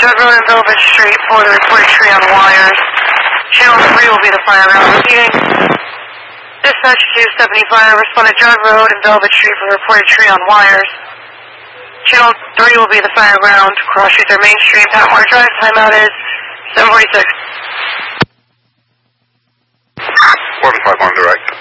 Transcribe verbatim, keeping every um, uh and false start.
Jug Road and Velvet Street for the reported tree on wires. Channel three will be the fire ground. Repeating. Dispatch two seventy-five, respond to Jug Road and Velvet Street for the reported tree on wires. Channel three will be the fire ground. Cross streets are Main Street, Patmore Drive. Timeout is seven forty-six. one five on direct.